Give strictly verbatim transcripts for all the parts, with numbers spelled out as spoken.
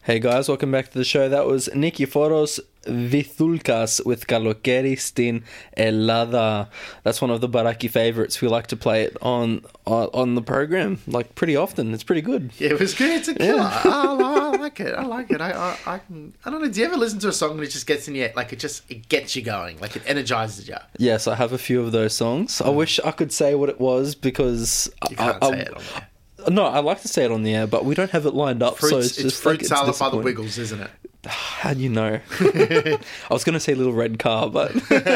Hey guys, welcome back to the show. That was Nikiforos Vithulkas with Kalokeristin Elada. That's one of the Baraki favourites. We like to play it on, on on the program like pretty often. It's pretty good. Yeah, it was good. It's a killer. Yeah. I, I like it. I like it. I, I I can. I don't know. Do you ever listen to a song and it just gets in you? Like it just it gets you going. Like it energizes you. Yes, I have a few of those songs. I wish I could say what it was because You can't I, say I, it on there. No, I like to say it on the air, but we don't have it lined up, Fruit, so it's, it's it's just fruit like, it's salad by the disappointing. Wiggles, isn't it? How do you know? I was going to say Little Red Car, but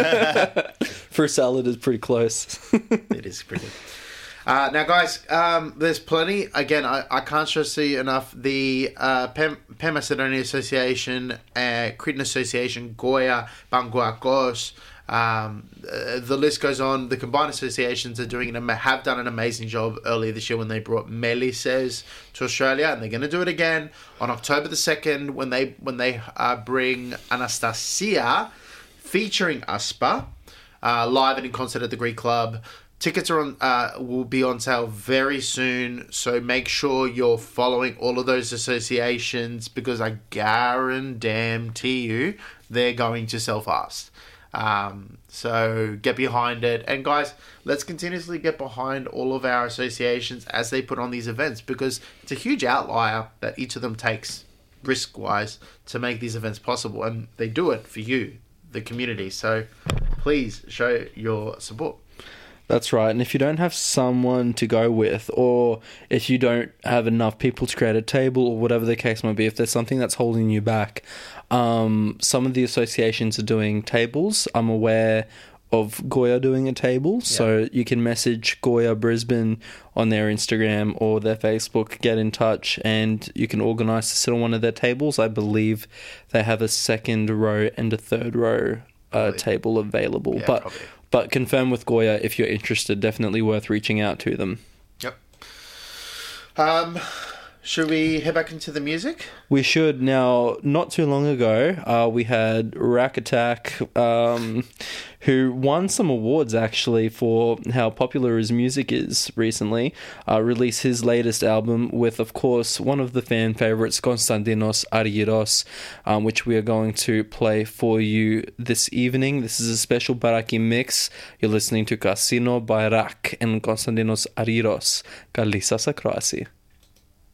fruit salad is pretty close. It is pretty. Uh, now, guys, um, there's plenty. Again, I, I can't stress to you enough. The uh, Pan, Pan Macedonia Association, uh, Cretan Association, Goya, Banguakos. Um, uh, the list goes on. The combined associations are doing an, have done an amazing job earlier this year when they brought Melisses to Australia, and they're going to do it again on October the second when they when they uh, bring Anastasia featuring Aspa uh, live and in concert at the Greek Club. Tickets are on uh, will be on sale very soon, so make sure you're following all of those associations because I guarantee you they're going to sell fast. Um, so get behind it. And guys, let's continuously get behind all of our associations as they put on these events because it's a huge outlier that each of them takes risk-wise to make these events possible. And they do it for you, the community. So please show your support. That's right. And if you don't have someone to go with, or if you don't have enough people to create a table, or whatever the case might be, if there's something that's holding you back, um, some of the associations are doing tables. I'm aware of Goya doing a table, yeah. So you can message Goya Brisbane on their Instagram or their Facebook, get in touch, and you can organise to sit on one of their tables. I believe they have a second row and a third row uh, table available. Yeah, but probably. But confirm with Goya if you're interested. Definitely worth reaching out to them. Yep. Um, should we head back into the music? We should. Now, not too long ago, uh, we had Rack Attack, um, who won some awards, actually, for how popular his music is recently, uh, release his latest album with, of course, one of the fan favourites, Konstantinos Argyros, um, which we are going to play for you this evening. This is a special Baraki mix. You're listening to Casino by Rack and Konstantinos Argyros. Kalli σας ακρόαση.